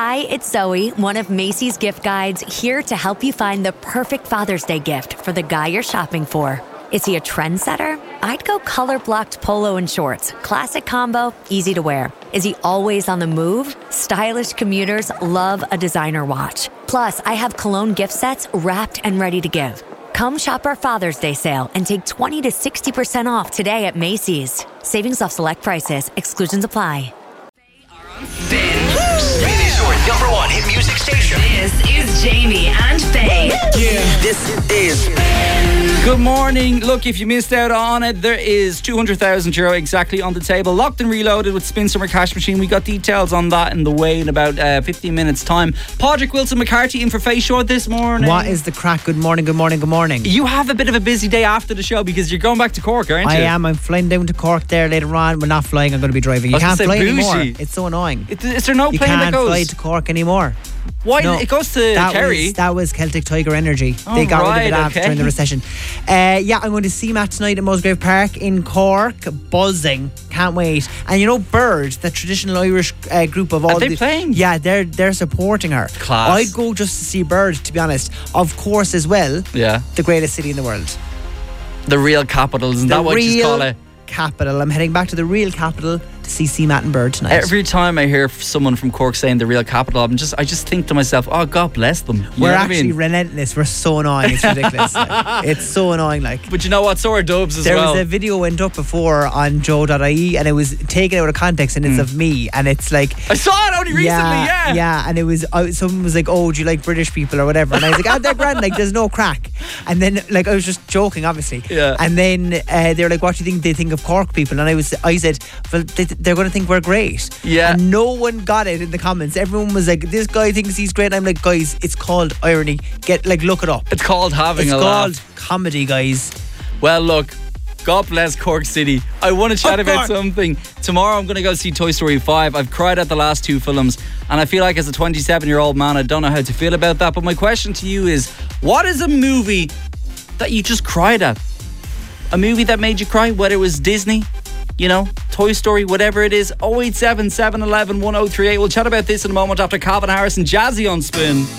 Hi, it's Zoe, one of Macy's gift guides, here to help you find the perfect Father's Day gift for the guy you're shopping for. Is he a trendsetter? I'd go color-blocked polo and shorts. Classic combo, easy to wear. Is he always on the move? Stylish commuters love a designer watch. Plus, I have cologne gift sets wrapped and ready to give. Come shop our Father's Day sale and take 20 to 60% off today at Macy's. Savings off select prices. Exclusions apply. Spin. Spin is your number one hit music station. This is Jamie and Faye. Yeah. This is Spin. Good morning. Look, if you missed out on it, there is €200,000 exactly on the table. Locked and reloaded with Spin Summer Cash Machine. We got details on that in the way in about 15 minutes time. Padraig Wilson McCarthy in for Faye Short this morning. What is the crack? Good morning, good morning, good morning. You have a bit of a busy day after the show because you're going back to Cork, aren't you? I am. I'm flying down to Cork there later on. We're not flying. I'm going to be driving. You can't fly anymore. It's so annoying. Is there no plane that goes? You can't fly to Cork anymore. Why? No, it goes to Kerry. That was Celtic Tiger Energy. They got rid of it after during the recession. Yeah, I'm going to see Matt tonight at Musgrave Park in Cork. Buzzing. Can't wait. And you know Bird, the traditional Irish group of all. Are they playing? Yeah, they're supporting her. Class. I'd go just to see Bird, to be honest. Of course, as well. Yeah. The greatest city in the world. The real capital, isn't that what you call it? Capital. I'm heading back to the real capital to see Matt and Bird tonight. Every time I hear someone from Cork saying the real capital, I just think to myself, oh, God bless them. We're actually relentless. We're so annoying. It's ridiculous. It's so annoying. But you know what? So are Dubs as well. There was a video went up before on Joe.ie and it was taken out of context and it's of me and it's like... I saw it only recently, yeah. Yeah, and it was... someone was like, oh, do you like British people or whatever? And I was like, oh, they're grand. Like, there's no crack. And then, like, I was just joking, obviously. Yeah. And then they were like, what do you think they think of Cork people? And I said, well, they're going to think we're great. Yeah. And no one got it in the comments. Everyone was like, this guy thinks he's great. And I'm like, guys, it's called irony. Look it up. It's called having a laugh. It's called comedy, guys. Well, look, God bless Cork City. I want to chat about something. Tomorrow I'm going to go see Toy Story 5. I've cried at the last two films and I feel like as a 27-year-old man I don't know how to feel about that, but my question to you is, what is a movie that you just cried at? A movie that made you cry, whether it was Disney, Toy Story, whatever it is. 087 711 1038. We'll chat about this in a moment after Calvin Harris and Jazzy on Spin.